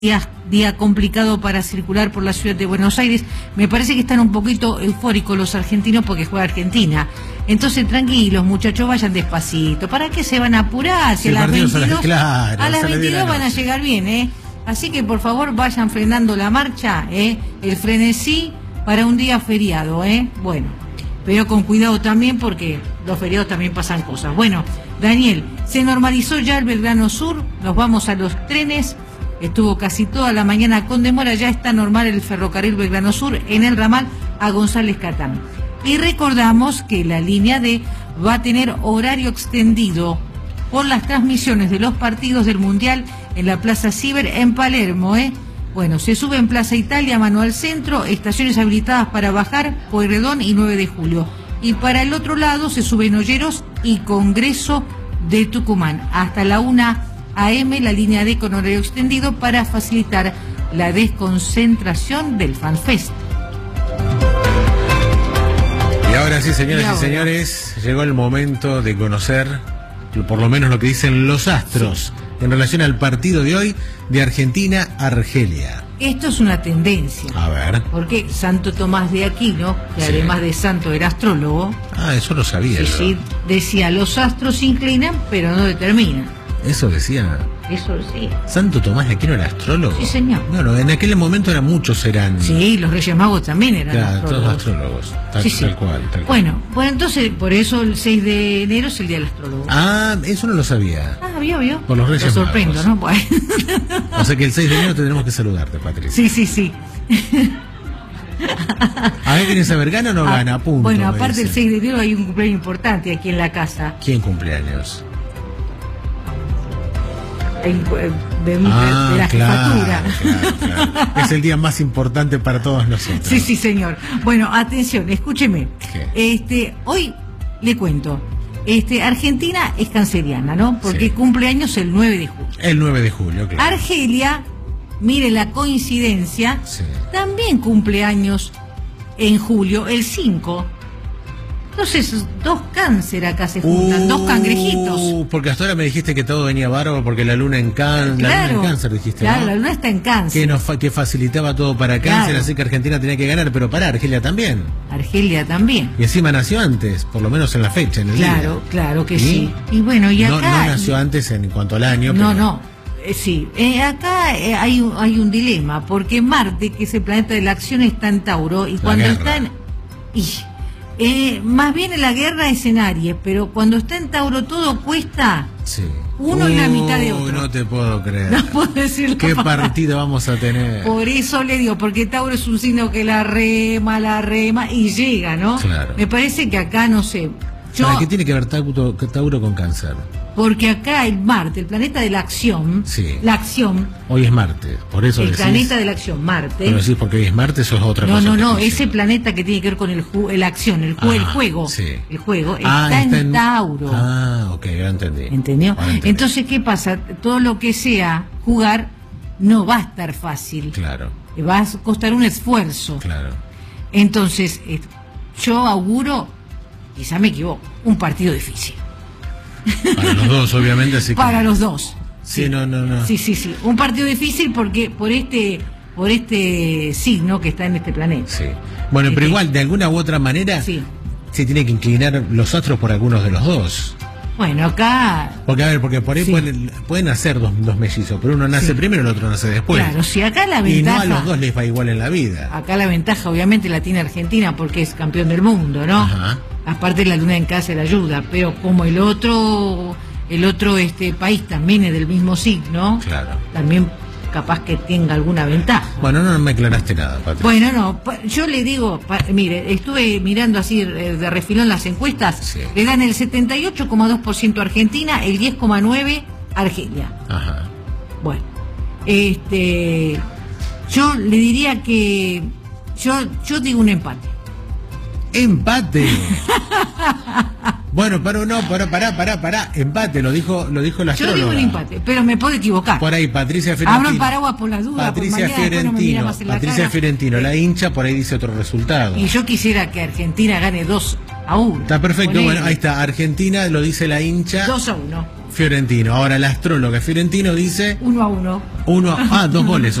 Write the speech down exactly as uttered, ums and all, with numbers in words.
Día, día complicado para circular por la ciudad de Buenos Aires. Me parece que están un poquito eufóricos los argentinos porque juega Argentina. Entonces, tranquilos, muchachos, vayan despacito. ¿Para qué se van a apurar? Si sí, a las veintidós, las, claro, a las veintidós van a llegar bien, ¿eh? Así que, por favor, vayan frenando la marcha, ¿eh? El frenesí para un día feriado, ¿eh? Bueno, pero con cuidado también porque los feriados también pasan cosas. Bueno, Daniel, se normalizó ya el Belgrano Sur, nos vamos a los trenes. Estuvo casi toda la mañana con demora, ya está normal el ferrocarril Belgrano Sur en el ramal a González Catán. Y recordamos que la línea D va a tener horario extendido por las transmisiones de los partidos del Mundial en la Plaza Ciber en Palermo, ¿eh? Bueno, se sube en Plaza Italia, Manuel Centro, estaciones habilitadas para bajar, Pueyrredón y nueve de julio. Y para el otro lado se suben Olleros y Congreso de Tucumán. Hasta la una A M la línea D con horario extendido para facilitar la desconcentración del FanFest. Y ahora sí, señoras y, ahora? y señores, llegó el momento de conocer por lo menos lo que dicen los astros sí. en relación al partido de hoy de Argentina-Argelia. Esto es una tendencia. A ver. Porque Santo Tomás de Aquino, que sí. además de santo era astrólogo. Ah, eso lo sabía. Sí, yo. sí, decía, los astros se inclinan, pero no determinan. Eso decía. Eso decía. ¿Santo Tomás de Aquino era astrólogo? Sí, señor. Bueno, en aquel momento eran muchos, eran... Sí, los Reyes Magos también eran claro, astrólogos. todos astrólogos. Tal, sí, sí. tal cual, tal cual. Bueno, bueno, entonces, por eso el seis de enero es el Día del Astrólogo. Ah, eso no lo sabía. Ah, vio, vio. Por los Reyes Magos. Lo sorprendo, Magos. ¿no? Bueno. O sea que el seis de enero tendremos que saludarte, Patricia. Sí, sí, sí. A ver, ¿quién saber, gana o no gana? Punto. Bueno, aparte del seis de enero hay un cumpleaños importante aquí en la casa. ¿Quién cumpleaños? De, de, ah, de la claro, jefatura. Claro, claro. Es el día más importante para todos nosotros. Sí, sí, señor. Bueno, atención, escúcheme. ¿Qué? Este, hoy le cuento. Este, Argentina es canceriana, ¿no? Porque sí. cumple años el nueve de julio. El nueve de julio, claro. Argelia, mire la coincidencia, sí. también cumple años en julio, el cinco. Entonces, dos cáncer acá se juntan, uh, dos cangrejitos. Porque hasta ahora me dijiste que todo venía bárbaro porque la luna en, can, claro, la luna en cáncer, dijiste, claro, ¿no? la luna está en cáncer. Que, nos fa que facilitaba todo para cáncer, claro. así que Argentina tenía que ganar, pero para Argelia también. Argelia también. Y encima nació antes, por lo menos en la fecha, en el Claro, día. claro que ¿Y? sí. Y bueno, y acá... No, no nació antes en cuanto al año. No, pero... no. Eh, sí, eh, acá eh, hay, un, hay un dilema, porque Marte, que es el planeta de la acción, está en Tauro, y la cuando guerra. está en... Y, eh, más bien en la guerra es en Aries, pero cuando está en Tauro todo cuesta sí. uno uh, y la mitad de otro. No te puedo creer. No puedo decirlo. ¿Qué partido vamos a tener? Por eso le digo, porque Tauro es un signo que la rema, la rema y llega, ¿no? Claro. Me parece que acá, no sé... Yo, ¿Qué tiene que ver Tauro, Tauro con cáncer? Porque acá el Marte, el planeta de la acción, sí. la acción... Hoy es Marte, por eso El decís, planeta de la acción, Marte... Pero decís porque hoy es Marte, eso es otra no, cosa. No, no, no, ese planeta que tiene que ver con el ju la acción, el, ju ah, el juego, sí. el juego, ah, está, está en, en Tauro. Ah, ok, ya entendí. ¿Entendió? entendí. Entonces, ¿qué pasa? Todo lo que sea jugar no va a estar fácil. Claro. Va a costar un esfuerzo. Claro. Entonces, eh, yo auguro, quizá me equivoco, un partido difícil. Para los dos, obviamente, así que... Para los dos. Sí, sí, no, no, no. Sí, sí, sí. Un partido difícil porque por este por este signo que está en este planeta. Sí. Bueno, este... pero igual, de alguna u otra manera, sí. se tiene que inclinar los astros por algunos de los dos. Bueno, acá... Porque, a ver, porque por ahí sí. pueden, pueden nacer dos, dos mellizos, pero uno nace sí. primero y el otro nace después. Claro, si acá la ventaja... Y no a los dos les va igual en la vida. Acá la ventaja, obviamente, la tiene Argentina porque es campeón del mundo, ¿no? Ajá. Aparte la luna en casa le ayuda, pero como el otro el otro este país también es del mismo signo, claro. también capaz que tenga alguna ventaja. Bueno, no me aclaraste nada, Patricia. Bueno, no, yo le digo, pa, mire, estuve mirando así de refilón las encuestas, sí. le dan el setenta y ocho coma dos por ciento Argentina, el diez coma nueve por ciento Argelia. Ajá. Bueno, este, yo le diría que, yo, yo digo un empate. ¡Empate! Bueno, pero no, pero pará, pará, pará. Empate, lo dijo, lo dijo la astróloga. Yo digo un empate, pero me puedo equivocar. Por ahí, Patricia Fiorentino. Abro el paraguas por las dudas. Patricia Fiorentino. No Patricia Fiorentino, la hincha, por ahí dice otro resultado. Y yo quisiera que Argentina gane dos a uno. Está perfecto, Ponele. Bueno, ahí está. Argentina lo dice la hincha. dos a uno. Fiorentino. Ahora la astróloga Fiorentino dice. uno a uno. uno a, ah, dos goles.